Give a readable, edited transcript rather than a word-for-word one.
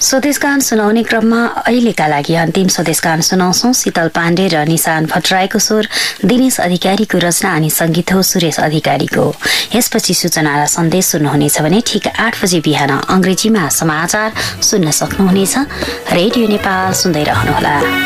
स्वदेशगान सुनाउने क्रममा अहिलेका लागि अन्तिम स्वदेशगान सुनाउँछौं। शीतल पाण्डे र निशान भट्टराईको स्वर, दिनेश अधिकारीको रचना अनि संगीत हो सुरेश अधिकारीको। यसपछि सूचना र सन्देश सुन्नुहुनेछ भने ठिक 8 बजे बिहान अंग्रेजीमा समाचार सुन्न सक्नुहुनेछ। रेडियो नेपाल सुन्दै रहनुहोला।